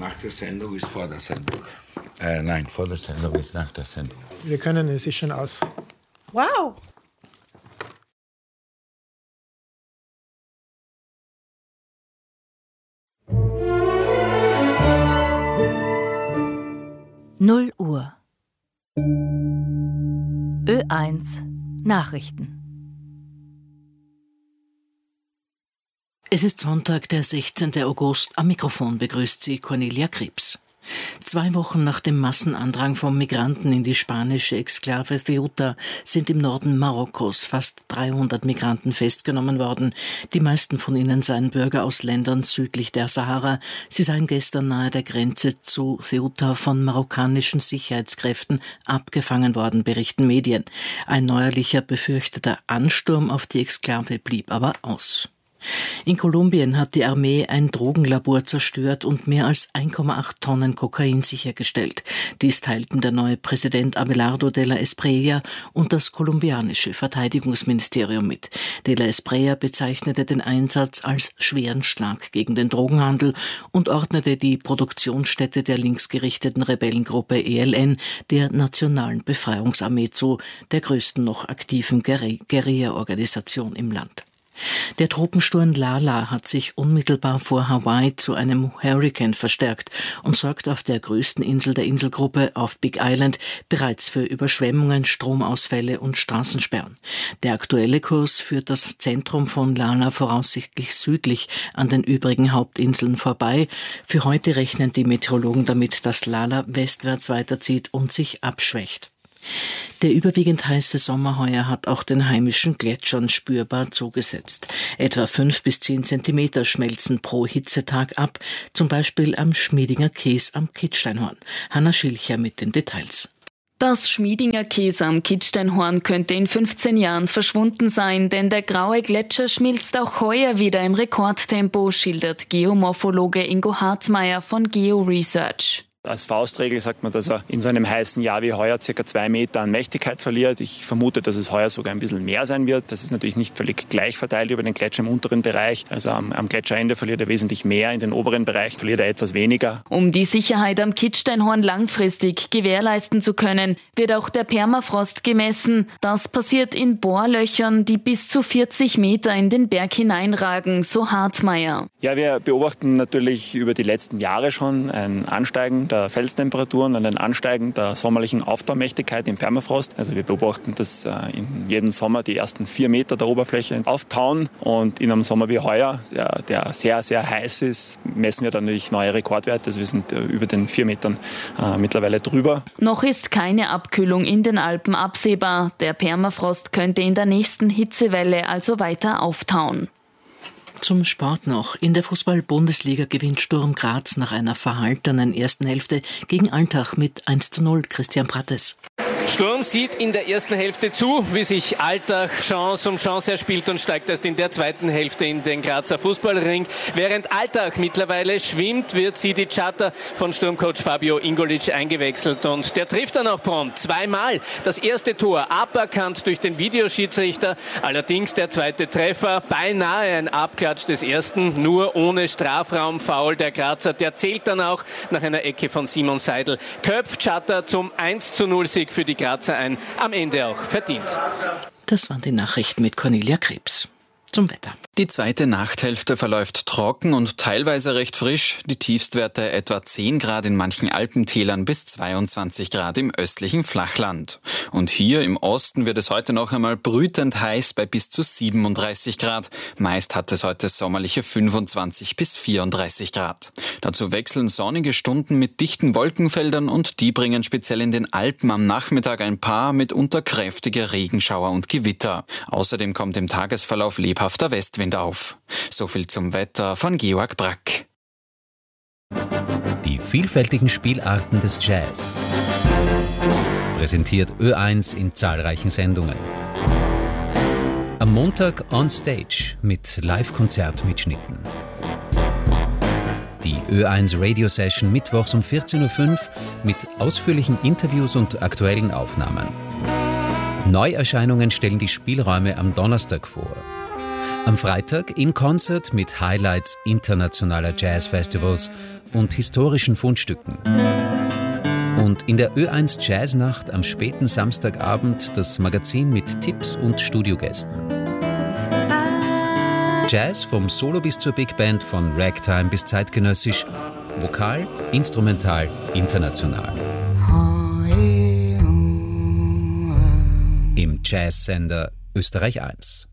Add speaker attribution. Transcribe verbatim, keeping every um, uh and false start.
Speaker 1: Nach der Sendung ist vor der Sendung. Äh, nein, vor der Sendung ist nach der Sendung.
Speaker 2: Wir können, es ist schon aus.
Speaker 3: Wow!
Speaker 4: null Uhr. Ö eins Nachrichten.
Speaker 5: Es ist Sonntag, der sechzehnten August. Am Mikrofon begrüßt Sie Cornelia Krebs. Zwei Wochen nach dem Massenandrang von Migranten in die spanische Exklave Ceuta sind im Norden Marokkos fast dreihundert Migranten festgenommen worden. Die meisten von ihnen seien Bürger aus Ländern südlich der Sahara. Sie seien gestern nahe der Grenze zu Ceuta von marokkanischen Sicherheitskräften abgefangen worden, berichten Medien. Ein neuerlicher befürchteter Ansturm auf die Exklave blieb aber aus. In Kolumbien hat die Armee ein Drogenlabor zerstört und mehr als eins Komma acht Tonnen Kokain sichergestellt. Dies teilten der neue Präsident Abelardo de la Espriella und das kolumbianische Verteidigungsministerium mit. De la Espriella bezeichnete den Einsatz als schweren Schlag gegen den Drogenhandel und ordnete die Produktionsstätte der linksgerichteten Rebellengruppe E L N der Nationalen Befreiungsarmee zu, der größten noch aktiven Guerilla-Organisation im Land. Der Tropensturm Lala hat sich unmittelbar vor Hawaii zu einem Hurrikan verstärkt und sorgt auf der größten Insel der Inselgruppe, auf Big Island, bereits für Überschwemmungen, Stromausfälle und Straßensperren. Der aktuelle Kurs führt das Zentrum von Lala voraussichtlich südlich an den übrigen Hauptinseln vorbei. Für heute rechnen die Meteorologen damit, dass Lala westwärts weiterzieht und sich abschwächt. Der überwiegend heiße Sommer heuer hat auch den heimischen Gletschern spürbar zugesetzt. Etwa fünf bis zehn Zentimeter schmelzen pro Hitzetag ab, zum Beispiel am Schmiedinger Käs am Kitzsteinhorn. Hanna Schilcher mit den Details.
Speaker 6: Das Schmiedinger Käs am Kitzsteinhorn könnte in fünfzehn Jahren verschwunden sein, denn der graue Gletscher schmilzt auch heuer wieder im Rekordtempo, schildert Geomorphologe Ingo Harzmeier von GeoResearch.
Speaker 7: Als Faustregel sagt man, dass er in so einem heißen Jahr wie heuer circa zwei Meter an Mächtigkeit verliert. Ich vermute, dass es heuer sogar ein bisschen mehr sein wird. Das ist natürlich nicht völlig gleich verteilt über den Gletscher im unteren Bereich. Also am, am Gletscherende verliert er wesentlich mehr, in den oberen Bereich verliert er etwas weniger.
Speaker 6: Um die Sicherheit am Kitzsteinhorn langfristig gewährleisten zu können, wird auch der Permafrost gemessen. Das passiert in Bohrlöchern, die bis zu vierzig Meter in den Berg hineinragen, so Harzmeier.
Speaker 7: Ja, wir beobachten natürlich über die letzten Jahre schon ein Ansteigen der Felstemperaturen und ein Ansteigen der sommerlichen Auftaumächtigkeit im Permafrost. Also wir beobachten, dass in jedem Sommer die ersten vier Meter der Oberfläche auftauen und in einem Sommer wie heuer, der, der sehr, sehr heiß ist, messen wir dann natürlich neue Rekordwerte. Also wir sind über den vier Metern äh, mittlerweile drüber.
Speaker 6: Noch ist keine Abkühlung in den Alpen absehbar. Der Permafrost könnte in der nächsten Hitzewelle also weiter auftauen.
Speaker 5: Zum Sport noch. In der Fußball-Bundesliga gewinnt Sturm Graz nach einer verhaltenen ersten Hälfte gegen Altach mit eins zu null. Christian Prattes.
Speaker 8: Sturm sieht in der ersten Hälfte zu, wie sich Altach Chance um Chance erspielt und steigt erst in der zweiten Hälfte in den Grazer Fußballring. Während Altach mittlerweile schwimmt, wird Sidi Chatter von Sturmcoach Fabio Ingolic eingewechselt und der trifft dann auch prompt zweimal. Das erste Tor aberkannt durch den Videoschiedsrichter, allerdings der zweite Treffer beinahe ein Abklatsch des ersten, nur ohne Strafraumfoul. Der Grazer, der zählt dann auch nach einer Ecke von Simon Seidel. Köpft Chatter zum eins zu null Sieg für die Grazer ein, am Ende auch verdient.
Speaker 5: Das waren die Nachrichten mit Cornelia Krebs. Zum Wetter.
Speaker 9: Die zweite Nachthälfte verläuft trocken und teilweise recht frisch. Die Tiefstwerte etwa zehn Grad in manchen Alpentälern bis zweiundzwanzig Grad im östlichen Flachland. Und hier im Osten wird es heute noch einmal brütend heiß bei bis zu siebenunddreißig Grad. Meist hat es heute sommerliche fünfundzwanzig bis vierunddreißig Grad. Dazu wechseln sonnige Stunden mit dichten Wolkenfeldern und die bringen speziell in den Alpen am Nachmittag ein paar mitunter kräftige Regenschauer und Gewitter. Außerdem kommt im Tagesverlauf lebhafter Westwind auf. So viel zum Wetter von Georg Brack.
Speaker 10: Die vielfältigen Spielarten des Jazz. Präsentiert Ö eins in zahlreichen Sendungen. Am Montag on Stage mit Live-Konzertmitschnitten. Die Ö eins Radio Session mittwochs um vierzehn Uhr fünf mit ausführlichen Interviews und aktuellen Aufnahmen. Neuerscheinungen stellen die Spielräume am Donnerstag vor. Am Freitag in Konzert mit Highlights internationaler Jazzfestivals und historischen Fundstücken. Und in der Ö eins Jazznacht am späten Samstagabend das Magazin mit Tipps und Studiogästen. Jazz vom Solo bis zur Big Band, von Ragtime bis zeitgenössisch, vokal, instrumental, international. Im Jazzsender Österreich eins.